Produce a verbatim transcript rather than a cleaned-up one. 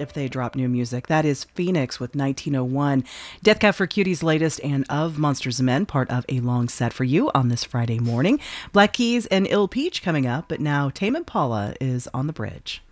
if they drop new music. That is Phoenix with nineteen oh one. Death Cab for Cutie's latest and of Monsters and Men, part of a long set for you on this Friday morning. Black Keys and Ill Peach coming up, but now Tame Impala is on the bridge.